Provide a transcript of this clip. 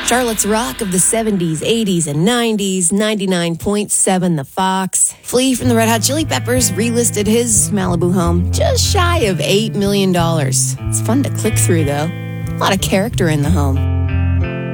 Charlotte's Rock of the 70s, 80s, and 90s, 99.7 The Fox. Flea from the Red Hot Chili Peppers relisted his Malibu home just shy of $8 million. It's fun to click through, though. A lot of character in the home.